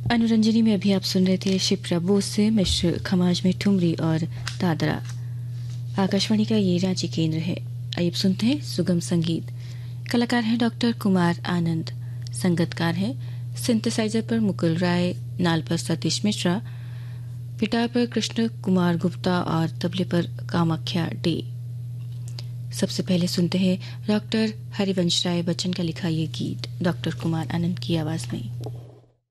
अनुरंजनी में अभी आप सुन रहे थे शिप्रा बोस से मिश्र खमाज में ठुमरी और दादरा। आकाशवाणी का ये रांची केंद्र है। आइए सुनते हैं सुगम संगीत। कलाकार हैं डॉक्टर कुमार आनंद, संगतकार हैं सिंथेसाइजर पर मुकुल राय, नाल पर सतीश मिश्रा, गिटार पर कृष्ण कुमार गुप्ता और तबले पर कामाख्या डे। सबसे पहले सुनते हैं डॉक्टर हरिवंश राय बच्चन का लिखा ये गीत डॉक्टर कुमार आनंद की आवाज में।